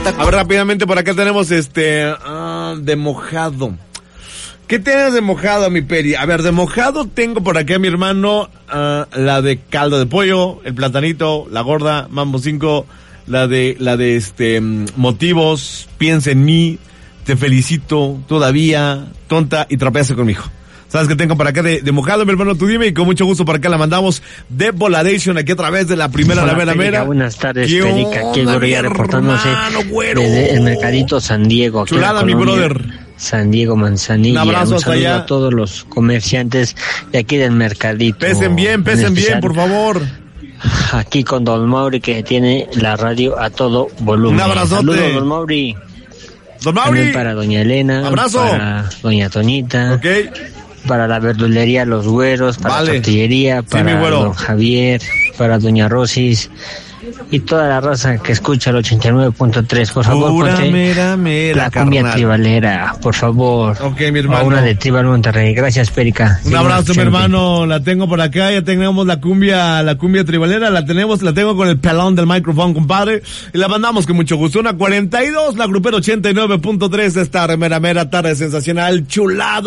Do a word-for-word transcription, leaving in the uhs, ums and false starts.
A ver, rápidamente por acá tenemos este uh, de mojado. ¿Qué tienes de mojado, mi Peri? A ver, de mojado tengo por acá, mi hermano, uh, la de caldo de pollo, el platanito, la gorda, Mambo cinco, la de, la de este, um, motivos, piensa en mí, te felicito, todavía, tonta y trapeaste conmigo. ¿Sabes qué tengo por acá de, de mojado, mi hermano? Tú dime y con mucho gusto por acá la mandamos de Voladation aquí a través de la primera, la mera, mera. Buenas tardes, Perica. Aquí Gloria reportándose desde el Mercadito San Diego. Chulada, mi brother. San Diego Manzanilla. Un abrazo Un hasta saludo allá. a todos los comerciantes de aquí del Mercadito. Pesen bien, pesen bien, por favor. Aquí con Don Mauri, que tiene la radio a todo volumen. Un abrazote. Saludos, Don Mauri. Don Mauri. También para Doña Elena. Abrazo. Para Doña Toñita. Ok. Para la verdulería Los Güeros, para Vale. la tortillería, para mi güero. Don Javier, para Doña Rosis y toda la raza que escucha el ochenta y nueve punto tres. Por favor, Pura ponte mera, mera, la cumbia carnal. tribalera, por favor. Ok, mi hermano. O una de Tribal Monterrey. Gracias, Perica. Un abrazo, mi hermano, la tengo por acá, ya tenemos la cumbia, la cumbia tribalera, la tenemos, la tengo con el pelón del micrófono, compadre, y la mandamos con mucho gusto, una cuarenta y dos, la grupera ochenta y nueve punto tres, esta mera, mera tarde sensacional, chulado.